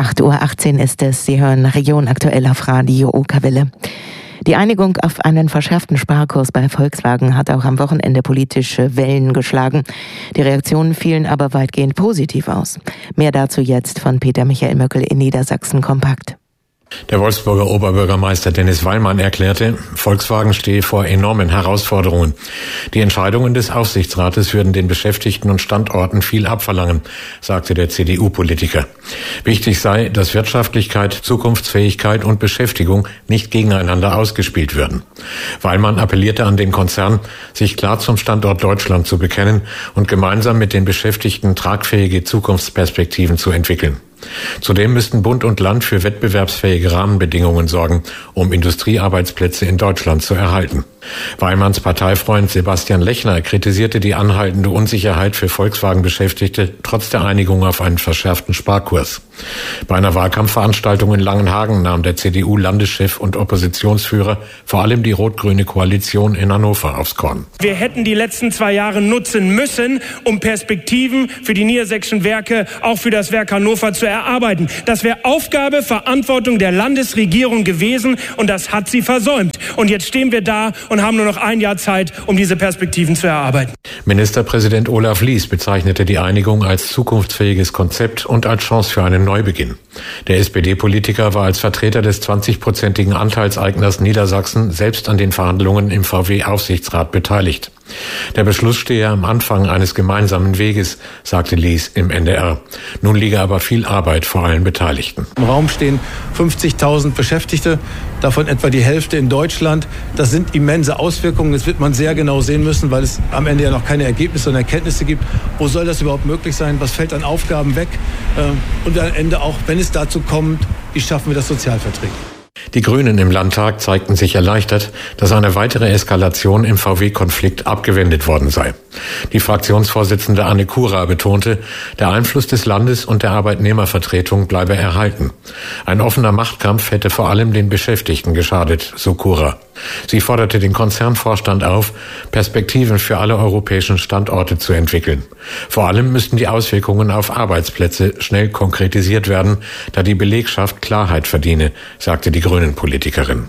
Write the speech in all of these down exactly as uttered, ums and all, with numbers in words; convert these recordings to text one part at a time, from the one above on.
acht Uhr achtzehn ist es. Sie hören Region aktuell auf Radio Okerwelle. Die Einigung auf einen verschärften Sparkurs bei Volkswagen hat auch am Wochenende politische Wellen geschlagen. Die Reaktionen fielen aber weitgehend positiv aus. Mehr dazu jetzt von Peter Michael Möckel in Niedersachsen kompakt. Der Wolfsburger Oberbürgermeister Dennis Weilmann erklärte, Volkswagen stehe vor enormen Herausforderungen. Die Entscheidungen des Aufsichtsrates würden den Beschäftigten und Standorten viel abverlangen, sagte der C D U-Politiker. Wichtig sei, dass Wirtschaftlichkeit, Zukunftsfähigkeit und Beschäftigung nicht gegeneinander ausgespielt würden. Weilmann appellierte an den Konzern, sich klar zum Standort Deutschland zu bekennen und gemeinsam mit den Beschäftigten tragfähige Zukunftsperspektiven zu entwickeln. Zudem müssten Bund und Land für wettbewerbsfähige Rahmenbedingungen sorgen, um Industriearbeitsplätze in Deutschland zu erhalten. Weilmanns Parteifreund Sebastian Lechner kritisierte die anhaltende Unsicherheit für Volkswagen-Beschäftigte trotz der Einigung auf einen verschärften Sparkurs. Bei einer Wahlkampfveranstaltung in Langenhagen nahm der C D U-Landeschef und Oppositionsführer vor allem die rot-grüne Koalition in Hannover aufs Korn. Wir hätten die letzten zwei Jahre nutzen müssen, um Perspektiven für die niedersächsischen Werke, auch für das Werk Hannover zu erarbeiten. Das wäre Aufgabe, Verantwortung der Landesregierung gewesen und das hat sie versäumt. Und jetzt stehen wir da und haben nur noch ein Jahr Zeit, um diese Perspektiven zu erarbeiten. Ministerpräsident Olaf Lies bezeichnete die Einigung als zukunftsfähiges Konzept und als Chance für einen Neubeginn. Der S P D-Politiker war als Vertreter des zwanzigprozentigen Anteilseigners Niedersachsen selbst an den Verhandlungen im V W-Aufsichtsrat beteiligt. Der Beschluss stehe am Anfang eines gemeinsamen Weges, sagte Lies im N D R. Nun liege aber viel Arbeit vor allen Beteiligten. Im Raum stehen fünfzigtausend Beschäftigte, davon etwa die Hälfte in Deutschland. Das sind immense Auswirkungen. Das wird man sehr genau sehen müssen, weil es am Ende ja noch keine Ergebnisse und Erkenntnisse gibt. Wo soll das überhaupt möglich sein? Was fällt an Aufgaben weg? Und am Ende auch, wenn es dazu kommt, wie schaffen wir das sozialverträglich? Die Grünen im Landtag zeigten sich erleichtert, dass eine weitere Eskalation im V W-Konflikt abgewendet worden sei. Die Fraktionsvorsitzende Anne Kura betonte, der Einfluss des Landes und der Arbeitnehmervertretung bleibe erhalten. Ein offener Machtkampf hätte vor allem den Beschäftigten geschadet, so Kura. Sie forderte den Konzernvorstand auf, Perspektiven für alle europäischen Standorte zu entwickeln. Vor allem müssten die Auswirkungen auf Arbeitsplätze schnell konkretisiert werden, da die Belegschaft Klarheit verdiene, sagte die Grünen-Politikerin.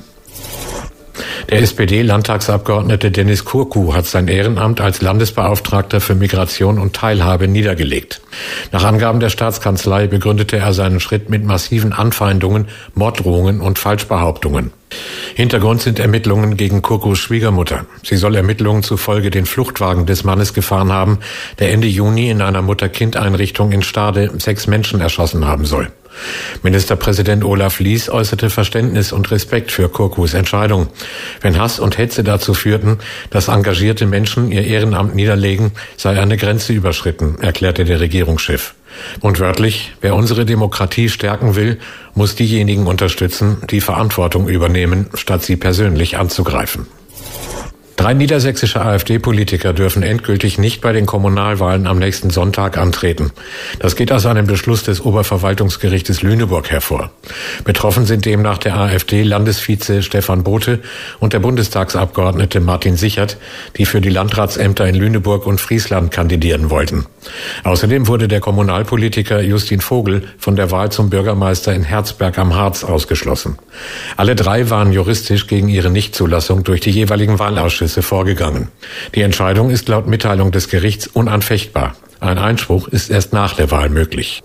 Der S P D-Landtagsabgeordnete Dennis Kurkuh hat sein Ehrenamt als Landesbeauftragter für Migration und Teilhabe niedergelegt. Nach Angaben der Staatskanzlei begründete er seinen Schritt mit massiven Anfeindungen, Morddrohungen und Falschbehauptungen. Hintergrund sind Ermittlungen gegen Kurkuhs Schwiegermutter. Sie soll Ermittlungen zufolge den Fluchtwagen des Mannes gefahren haben, der Ende Juni in einer Mutter-Kind-Einrichtung in Stade sechs Menschen erschossen haben soll. Ministerpräsident Olaf Lies äußerte Verständnis und Respekt für Kurkuhs Entscheidung. Wenn Hass und Hetze dazu führten, dass engagierte Menschen ihr Ehrenamt niederlegen, sei eine Grenze überschritten, erklärte der Regierungschef. Und wörtlich, wer unsere Demokratie stärken will, muss diejenigen unterstützen, die Verantwortung übernehmen, statt sie persönlich anzugreifen. Drei niedersächsische AfD-Politiker dürfen endgültig nicht bei den Kommunalwahlen am nächsten Sonntag antreten. Das geht aus einem Beschluss des Oberverwaltungsgerichtes Lüneburg hervor. Betroffen sind demnach der AfD-Landesvize Stefan Bothe und der Bundestagsabgeordnete Martin Sichert, die für die Landratsämter in Lüneburg und Friesland kandidieren wollten. Außerdem wurde der Kommunalpolitiker Justin Vogel von der Wahl zum Bürgermeister in Herzberg am Harz ausgeschlossen. Alle drei waren juristisch gegen ihre Nichtzulassung durch die jeweiligen Wahlausschüsse vorgegangen. Die Entscheidung ist laut Mitteilung des Gerichts unanfechtbar. Ein Einspruch ist erst nach der Wahl möglich.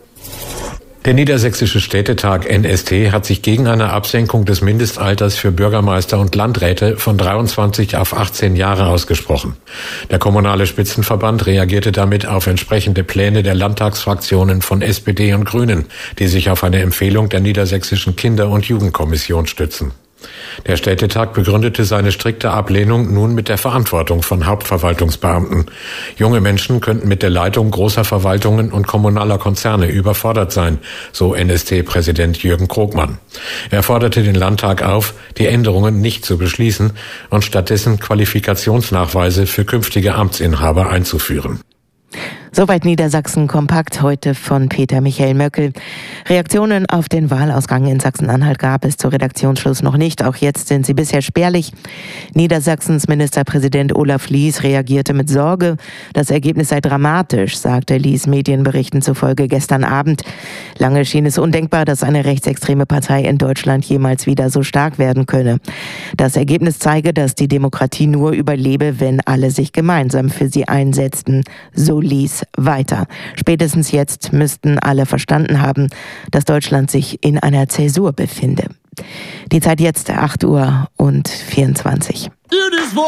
Der Niedersächsische Städtetag N S T hat sich gegen eine Absenkung des Mindestalters für Bürgermeister und Landräte von dreiundzwanzig auf achtzehn Jahre ausgesprochen. Der Kommunale Spitzenverband reagierte damit auf entsprechende Pläne der Landtagsfraktionen von S P D und Grünen, die sich auf eine Empfehlung der Niedersächsischen Kinder- und Jugendkommission stützen. Der Städtetag begründete seine strikte Ablehnung nun mit der Verantwortung von Hauptverwaltungsbeamten. Junge Menschen könnten mit der Leitung großer Verwaltungen und kommunaler Konzerne überfordert sein, so N S T-Präsident Jürgen Krogmann. Er forderte den Landtag auf, die Änderungen nicht zu beschließen und stattdessen Qualifikationsnachweise für künftige Amtsinhaber einzuführen. Soweit Niedersachsen kompakt heute von Peter Michael Möckel. Reaktionen auf den Wahlausgang in Sachsen-Anhalt gab es zu Redaktionsschluss noch nicht. Auch jetzt sind sie bisher spärlich. Niedersachsens Ministerpräsident Olaf Lies reagierte mit Sorge. Das Ergebnis sei dramatisch, sagte Lies Medienberichten zufolge gestern Abend. Lange schien es undenkbar, dass eine rechtsextreme Partei in Deutschland jemals wieder so stark werden könne. Das Ergebnis zeige, dass die Demokratie nur überlebe, wenn alle sich gemeinsam für sie einsetzten, so Lies weiter. Spätestens jetzt müssten alle verstanden haben, dass Deutschland sich in einer Zäsur befinde. Die Zeit jetzt acht Uhr und vierundzwanzig.